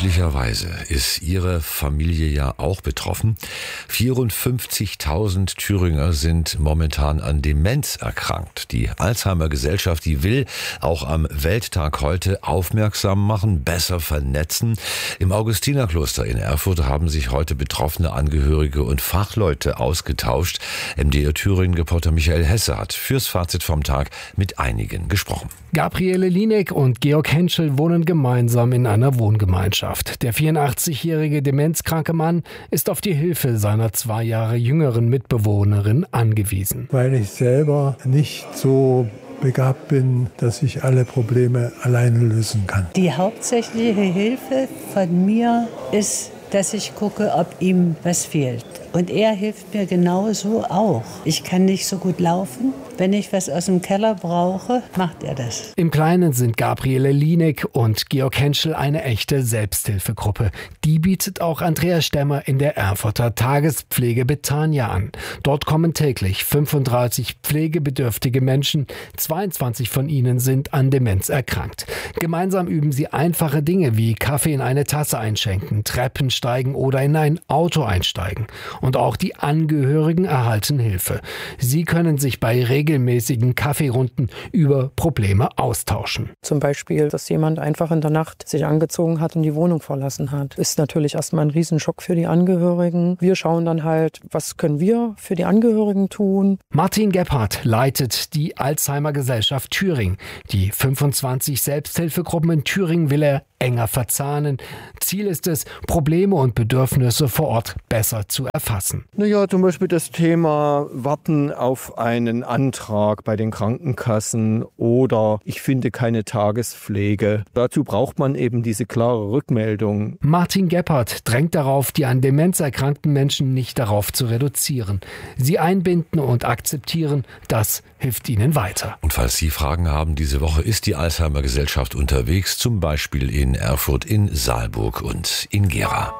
Möglicherweise ist Ihre Familie ja auch betroffen. 54.000 Thüringer sind momentan an Demenz erkrankt. Die Alzheimer-Gesellschaft, die will auch am Welttag heute aufmerksam machen, besser vernetzen. Im Augustinerkloster in Erfurt haben sich heute betroffene Angehörige und Fachleute ausgetauscht. MDR Thüringen-Reporter Michael Hesse hat fürs Fazit vom Tag mit einigen gesprochen. Gabriele Lienek und Georg Henschel wohnen gemeinsam in einer Wohngemeinschaft. Der 84-jährige demenzkranke Mann ist auf die Hilfe seiner 2 Jahre jüngeren Mitbewohnerin angewiesen. Weil ich selber nicht so begabt bin, dass ich alle Probleme alleine lösen kann. Die hauptsächliche Hilfe von mir ist, dass ich gucke, ob ihm was fehlt. Und er hilft mir genauso auch. Ich kann nicht so gut laufen. Wenn ich was aus dem Keller brauche, macht er das. Im Kleinen sind Gabriele Lienek und Georg Henschel eine echte Selbsthilfegruppe. Die bietet auch Andreas Stemmer in der Erfurter Tagespflege Betania an. Dort kommen täglich 35 pflegebedürftige Menschen. 22 von ihnen sind an Demenz erkrankt. Gemeinsam üben sie einfache Dinge wie Kaffee in eine Tasse einschenken, Treppen steigen oder in ein Auto einsteigen. Und auch die Angehörigen erhalten Hilfe. Sie können sich bei regelmäßigen Kaffeerunden über Probleme austauschen. Zum Beispiel, dass jemand einfach in der Nacht sich angezogen hat und die Wohnung verlassen hat. Ist natürlich erstmal ein Riesenschock für die Angehörigen. Wir schauen dann halt, was können wir für die Angehörigen tun. Martin Gebhardt leitet die Alzheimer-Gesellschaft Thüringen. Die 25 Selbsthilfegruppen in Thüringen will er enger verzahnen. Ziel ist es, Probleme und Bedürfnisse vor Ort besser zu erfassen. Naja, zum Beispiel das Thema Warten auf einen Antrag bei den Krankenkassen oder ich finde keine Tagespflege. Dazu braucht man eben diese klare Rückmeldung. Martin Gebhardt drängt darauf, die an Demenz erkrankten Menschen nicht darauf zu reduzieren. Sie einbinden und akzeptieren, das hilft ihnen weiter. Und falls Sie Fragen haben, diese Woche ist die Alzheimer-Gesellschaft unterwegs, zum Beispiel in Erfurt, in Saalburg und in Gera.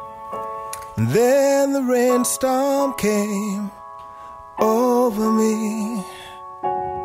Then the rainstorm came over me.